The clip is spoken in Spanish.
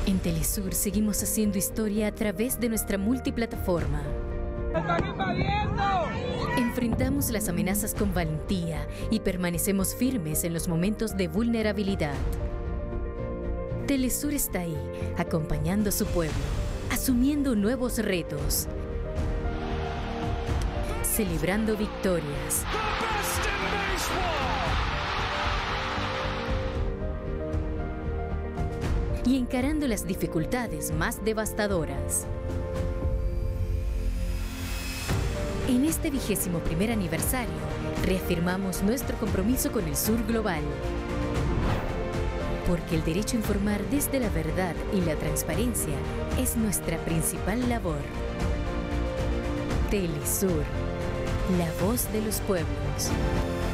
En Telesur seguimos haciendo historia a través de nuestra multiplataforma. ¡Están invadiendo! Enfrentamos las amenazas con valentía y permanecemos firmes en los momentos de vulnerabilidad. Telesur está ahí, acompañando a su pueblo, asumiendo nuevos retos, celebrando victorias y encarando las dificultades más devastadoras. En este 21º aniversario, reafirmamos nuestro compromiso con el sur global. Porque el derecho a informar desde la verdad y la transparencia es nuestra principal labor. Telesur, la voz de los pueblos.